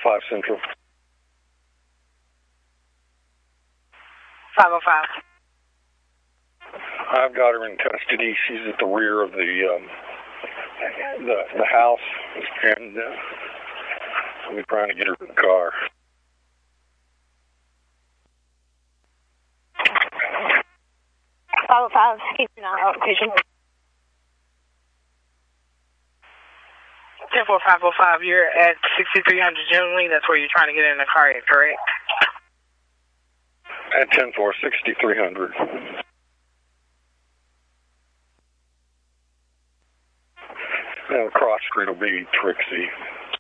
505 Central. 505. I've got her in custody. She's at the rear of the house, and we're trying to get her in the car. Keeping an location. 10505, you're at 6300 Generally. That's where you're trying to get in the car, correct? At 10-4, 6300. Now, cross street will be Trixie.